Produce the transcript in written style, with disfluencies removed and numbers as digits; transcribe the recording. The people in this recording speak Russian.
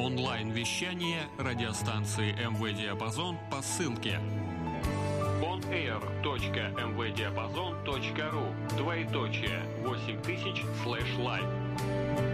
онлайн-вещание радиостанции МВ Диапазон по ссылке onair.mvdiapazon.ru /8000/live